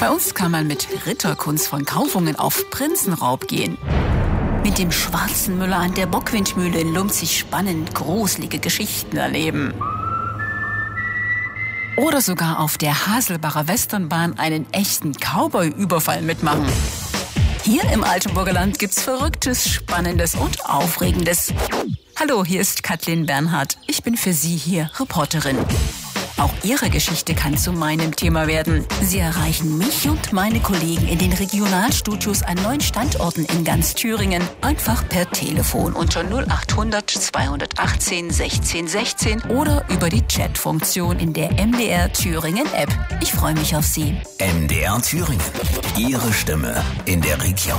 Bei uns kann man mit Ritterkunst von Kaufungen auf Prinzenraub gehen. Mit dem schwarzen Müller an der Bockwindmühle in Lumpzig spannend gruselige Geschichten erleben. Oder sogar auf der Haselbacher Westernbahn einen echten Cowboy-Überfall mitmachen. Hier im Altenburger Land gibt's Verrücktes, Spannendes und Aufregendes. Hallo, hier ist Kathleen Bernhard. Ich bin für Sie hier Reporterin. Auch Ihre Geschichte kann zu meinem Thema werden. Sie erreichen mich und meine Kollegen in den Regionalstudios an 9 Standorten in ganz Thüringen. Einfach per Telefon unter 0800 218 16 16 oder über die Chatfunktion in der MDR Thüringen App. Ich freue mich auf Sie. MDR Thüringen. Ihre Stimme in der Region.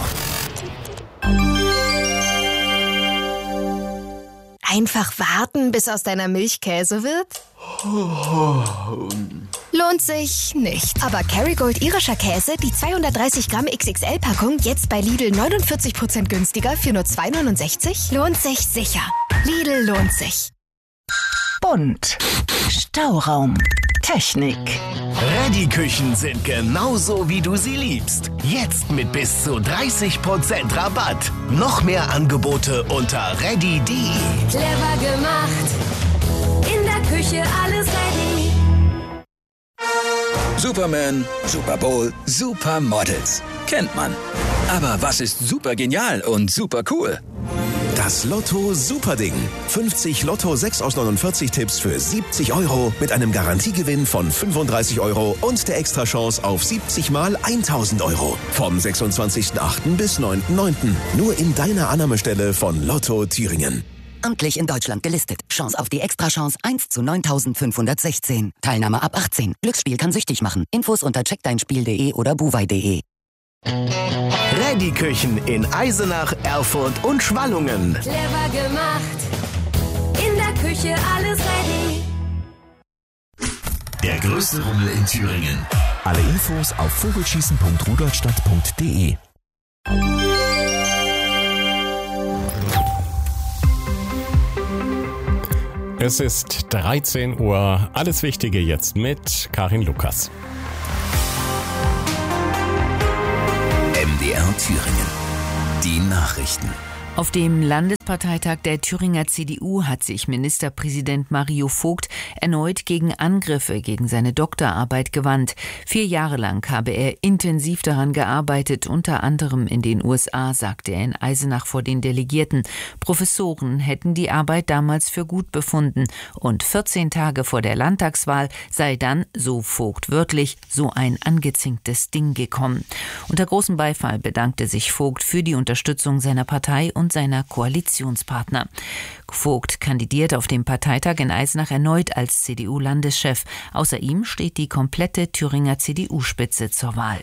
Einfach warten, bis aus deiner Milch Käse wird? Lohnt sich nicht. Aber Kerrygold irischer Käse, die 230 Gramm XXL-Packung, jetzt bei Lidl 49% günstiger für nur 2,69? Lohnt sich sicher. Lidl lohnt sich. Bunt. Stauraum. Technik. Reddy-Küchen sind genauso, wie du sie liebst. Jetzt mit bis zu 30% Rabatt. Noch mehr Angebote unter reddy.de. Clever gemacht. In der Küche alles ready. Superman, Super Bowl, Supermodels. Kennt man. Aber was ist super genial und super cool? Das Lotto Superding. 50 Lotto 6 aus 49 Tipps für 70 € mit einem Garantiegewinn von 35 € und der Extrachance auf 70 mal 1.000 €. Vom 26.08. bis 9.09. Nur in deiner Annahmestelle von Lotto Thüringen. Amtlich in Deutschland gelistet. Chance auf die Extrachance 1 zu 9.516. Teilnahme ab 18. Glücksspiel kann süchtig machen. Infos unter checkdeinspiel.de oder buwei.de. Reddy-Küchen in Eisenach, Erfurt und Schwallungen. Clever gemacht. In der Küche alles ready. Der größte Rummel in Thüringen. Alle Infos auf vogelschießen.rudolstadt.de. Es ist 13 Uhr. Alles Wichtige jetzt mit Karin Lukas. MDR Thüringen. Die Nachrichten. Auf dem Landesparteitag der Thüringer CDU hat sich Ministerpräsident Mario Vogt erneut gegen Angriffe gegen seine Doktorarbeit gewandt. 4 Jahre lang habe er intensiv daran gearbeitet, unter anderem in den USA, sagte er in Eisenach vor den Delegierten. Professoren hätten die Arbeit damals für gut befunden und 14 Tage vor der Landtagswahl sei dann, so Vogt wörtlich, so ein angezinktes Ding gekommen. Unter großem Beifall bedankte sich Vogt für die Unterstützung seiner Partei und seiner Koalitionspartner. Vogt kandidiert auf dem Parteitag in Eisenach erneut als CDU-Landeschef. Außer ihm steht die komplette Thüringer CDU-Spitze zur Wahl.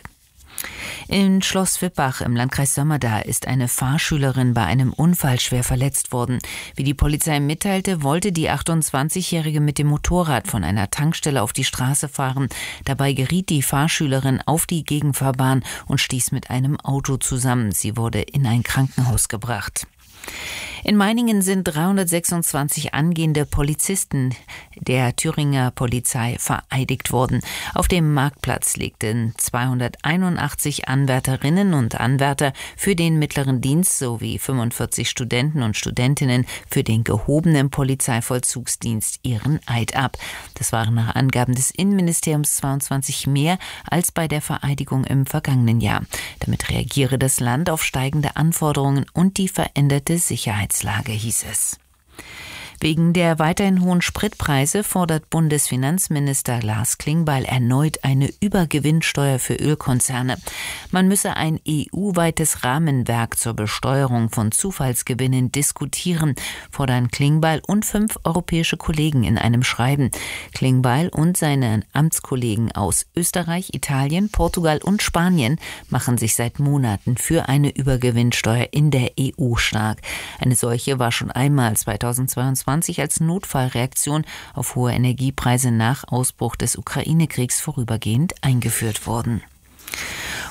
In Schloss Wippach im Landkreis Sömmerda ist eine Fahrschülerin bei einem Unfall schwer verletzt worden. Wie die Polizei mitteilte, wollte die 28-Jährige mit dem Motorrad von einer Tankstelle auf die Straße fahren. Dabei geriet die Fahrschülerin auf die Gegenfahrbahn und stieß mit einem Auto zusammen. Sie wurde in ein Krankenhaus gebracht. In Meiningen sind 326 angehende Polizisten der Thüringer Polizei vereidigt worden. Auf dem Marktplatz legten 281 Anwärterinnen und Anwärter für den mittleren Dienst sowie 45 Studenten und Studentinnen für den gehobenen Polizeivollzugsdienst ihren Eid ab. Das waren nach Angaben des Innenministeriums 22 mehr als bei der Vereidigung im vergangenen Jahr. Damit reagiere das Land auf steigende Anforderungen und die veränderte Sicherheitslage, hieß es. Wegen der weiterhin hohen Spritpreise fordert Bundesfinanzminister Lars Klingbeil erneut eine Übergewinnsteuer für Ölkonzerne. Man müsse ein EU-weites Rahmenwerk zur Besteuerung von Zufallsgewinnen diskutieren, fordern Klingbeil und 5 europäische Kollegen in einem Schreiben. Klingbeil und seine Amtskollegen aus Österreich, Italien, Portugal und Spanien machen sich seit Monaten für eine Übergewinnsteuer in der EU stark. Eine solche war schon einmal 2022 als Notfallreaktion auf hohe Energiepreise nach Ausbruch des Ukraine-Kriegs vorübergehend eingeführt worden.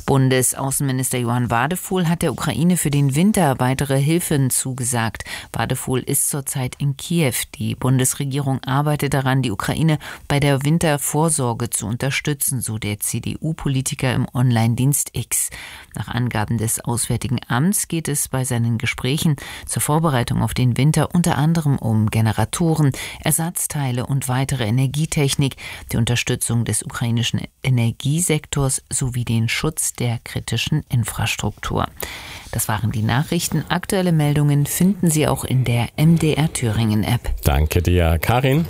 Bundesaußenminister Johann Wadefuhl hat der Ukraine für den Winter weitere Hilfen zugesagt. Wadefuhl ist zurzeit in Kiew. Die Bundesregierung arbeitet daran, die Ukraine bei der Wintervorsorge zu unterstützen, so der CDU-Politiker im Online-Dienst X. Nach Angaben des Auswärtigen Amts geht es bei seinen Gesprächen zur Vorbereitung auf den Winter unter anderem um Generatoren, Ersatzteile und weitere Energietechnik, die Unterstützung des ukrainischen Energiesektors sowie den Schutz der kritischen Infrastruktur. Das waren die Nachrichten. Aktuelle Meldungen finden Sie auch in der MDR Thüringen App. Danke dir, Karin.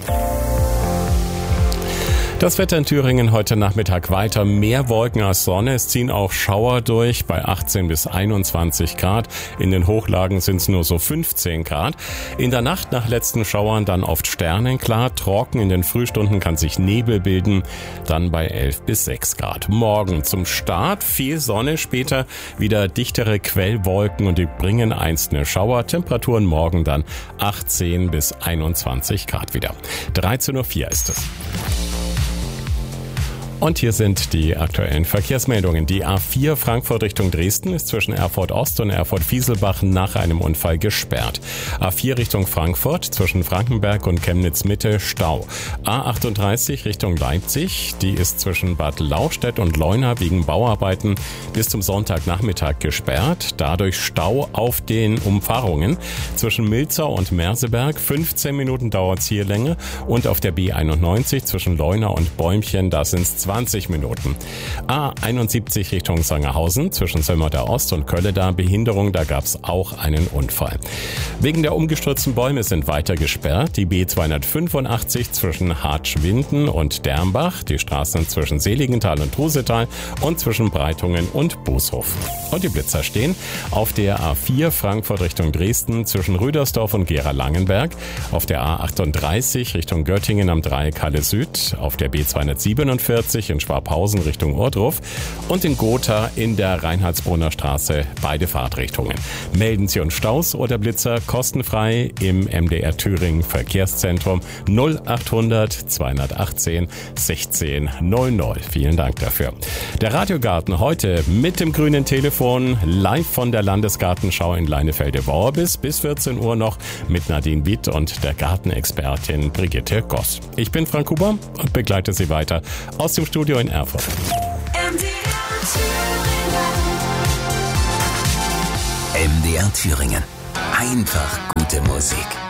Das Wetter in Thüringen heute Nachmittag weiter. Mehr Wolken als Sonne. Es ziehen auch Schauer durch bei 18 bis 21 Grad. In den Hochlagen sind es nur so 15 Grad. In der Nacht nach letzten Schauern dann oft sternenklar. Trocken in den Frühstunden kann sich Nebel bilden. Dann bei 11 bis 6 Grad. Morgen zum Start viel Sonne. Später wieder dichtere Quellwolken und die bringen einzelne Schauer. Temperaturen morgen dann 18 bis 21 Grad wieder. 13.04 Uhr ist es. Und hier sind die aktuellen Verkehrsmeldungen. Die A4 Frankfurt Richtung Dresden ist zwischen Erfurt Ost und Erfurt Fieselbach nach einem Unfall gesperrt. A4 Richtung Frankfurt zwischen Frankenberg und Chemnitz Mitte Stau. A38 Richtung Leipzig, die ist zwischen Bad Lauchstädt und Leuna wegen Bauarbeiten bis zum Sonntagnachmittag gesperrt. Dadurch Stau auf den Umfahrungen zwischen Milzau und Merseberg. 15 Minuten dauert Ziellänge und auf der B91 zwischen Leuna und Bäumchen, da sind es 20 Minuten. A71 Richtung Sangerhausen zwischen Sömmerda Ost und Kölleda Behinderung, da gab es auch einen Unfall. Wegen der umgestürzten Bäume sind weiter gesperrt die B285 zwischen Hartschwinden und Dermbach, die Straßen zwischen Seligenthal und Trusetal und zwischen Breitungen und Booshof. Und die Blitzer stehen auf der A4 Frankfurt Richtung Dresden zwischen Rüdersdorf und Gera-Langenberg, auf der A38 Richtung Göttingen am Dreieck Halle Süd, auf der B247 in Schwabhausen Richtung Ohrdruf und in Gotha in der Reinhardsbrunner Straße beide Fahrtrichtungen. Melden Sie uns Staus oder Blitzer kostenfrei im MDR Thüringen Verkehrszentrum 0800 218 16 00. Vielen Dank dafür. Der Radiogarten heute mit dem grünen Telefon live von der Landesgartenschau in Leinefelde-Worbis bis 14 Uhr noch mit Nadine Witt und der Gartenexpertin Brigitte Goss. Ich bin Frank Huber und begleite Sie weiter aus dem Studio in Erfurt. MDR Thüringen. Einfach gute Musik.